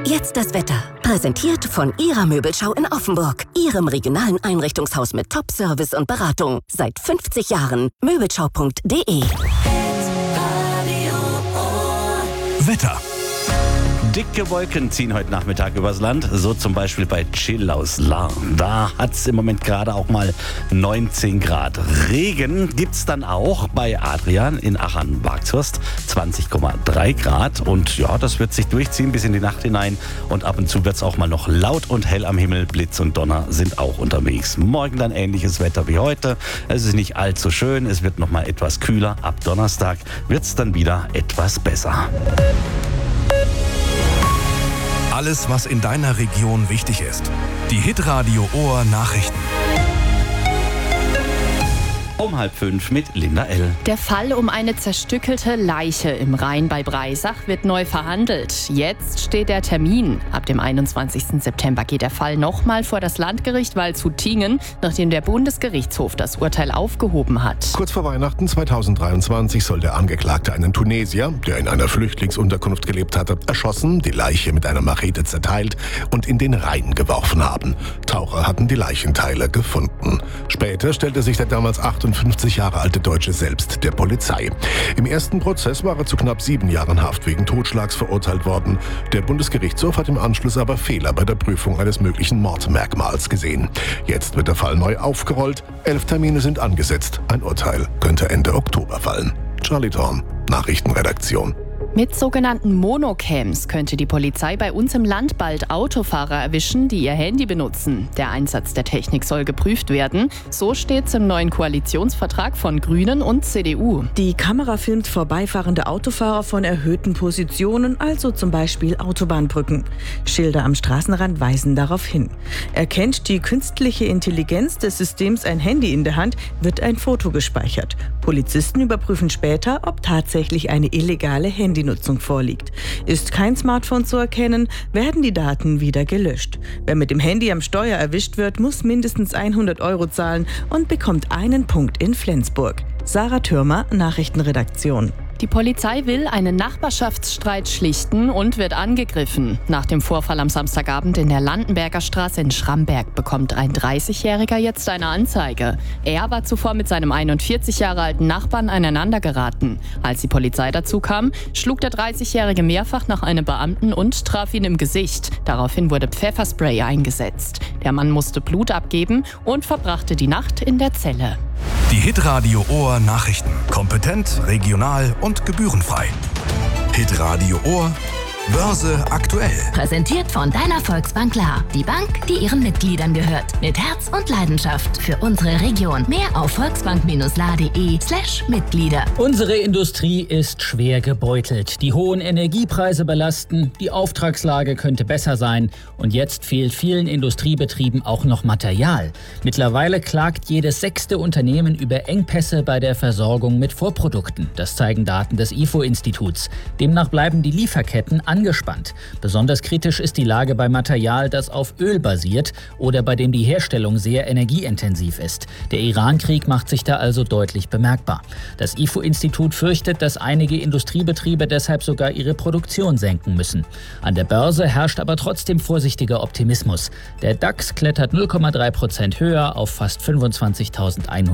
Jetzt das Wetter. Präsentiert von Ihrer Möbelschau in Offenburg. Ihrem regionalen Einrichtungshaus mit Top-Service und Beratung. Seit 50 Jahren. Möbelschau.de. Wetter. Dicke Wolken ziehen heute Nachmittag übers Land, so zum Beispiel bei Chill aus Lahr. Da hat es im Moment gerade auch mal 19 Grad. Regen gibt's dann auch bei Adrian in Achern-Wagshurst, 20,3 Grad. Und ja, das wird sich durchziehen bis in die Nacht hinein. Und ab und zu wird's auch mal noch laut und hell am Himmel. Blitz und Donner sind auch unterwegs. Morgen dann ähnliches Wetter wie heute. Es ist nicht allzu schön, es wird noch mal etwas kühler. Ab Donnerstag wird's dann wieder etwas besser. Alles, was in deiner Region wichtig ist. Die Hitradio Ohr Nachrichten. Um 4:30 mit Linda L. Der Fall um eine zerstückelte Leiche im Rhein bei Breisach wird neu verhandelt. Jetzt steht der Termin. Ab dem 21. September geht der Fall nochmal vor das Landgericht Waldshut-Tiengen, nachdem der Bundesgerichtshof das Urteil aufgehoben hat. Kurz vor Weihnachten 2023 soll der Angeklagte einen Tunesier, der in einer Flüchtlingsunterkunft gelebt hatte, erschossen, die Leiche mit einer Machete zerteilt und in den Rhein geworfen haben. Taucher hatten die Leichenteile gefunden. Später stellte sich der damals 58 Jahre alte Deutsche selbst der Polizei. Im ersten Prozess war er zu knapp 7 Jahren Haft wegen Totschlags verurteilt worden. Der Bundesgerichtshof hat im Anschluss aber Fehler bei der Prüfung eines möglichen Mordmerkmals gesehen. Jetzt wird der Fall neu aufgerollt. 11 Termine sind angesetzt. Ein Urteil könnte Ende Oktober fallen. Charlie Thorn, Nachrichtenredaktion. Mit sogenannten Monocams könnte die Polizei bei uns im Land bald Autofahrer erwischen, die ihr Handy benutzen. Der Einsatz der Technik soll geprüft werden. So steht's im neuen Koalitionsvertrag von Grünen und CDU. Die Kamera filmt vorbeifahrende Autofahrer von erhöhten Positionen, also zum Beispiel Autobahnbrücken. Schilder am Straßenrand weisen darauf hin. Erkennt die künstliche Intelligenz des Systems ein Handy in der Hand, wird ein Foto gespeichert. Polizisten überprüfen später, ob tatsächlich eine illegale Handynutzung vorliegt. Ist kein Smartphone zu erkennen, werden die Daten wieder gelöscht. Wer mit dem Handy am Steuer erwischt wird, muss mindestens 100 € zahlen und bekommt einen Punkt in Flensburg. Sarah Thürmer, Nachrichtenredaktion. Die Polizei will einen Nachbarschaftsstreit schlichten und wird angegriffen. Nach dem Vorfall am Samstagabend in der Landenberger Straße in Schramberg bekommt ein 30-Jähriger jetzt eine Anzeige. Er war zuvor mit seinem 41 Jahre alten Nachbarn aneinandergeraten. Als die Polizei dazu kam, schlug der 30-Jährige mehrfach nach einem Beamten und traf ihn im Gesicht. Daraufhin wurde Pfefferspray eingesetzt. Der Mann musste Blut abgeben und verbrachte die Nacht in der Zelle. Die Hitradio Ohr Nachrichten. Kompetent, regional und gebührenfrei. Hitradio Ohr Börse aktuell. Präsentiert von deiner Volksbank Lahr. Die Bank, die ihren Mitgliedern gehört. Mit Herz und Leidenschaft für unsere Region. Mehr auf volksbank-lahr.de/Mitglieder. Unsere Industrie ist schwer gebeutelt. Die hohen Energiepreise belasten, die Auftragslage könnte besser sein und jetzt fehlt vielen Industriebetrieben auch noch Material. Mittlerweile klagt jedes 6. Unternehmen über Engpässe bei der Versorgung mit Vorprodukten. Das zeigen Daten des IFO-Instituts. Demnach bleiben die Lieferketten angespannt. Besonders kritisch ist die Lage bei Material, das auf Öl basiert oder bei dem die Herstellung sehr energieintensiv ist. Der Iran-Krieg macht sich da also deutlich bemerkbar. Das IFO-Institut fürchtet, dass einige Industriebetriebe deshalb sogar ihre Produktion senken müssen. An der Börse herrscht aber trotzdem vorsichtiger Optimismus. Der DAX klettert 0,3% höher auf fast 25.100.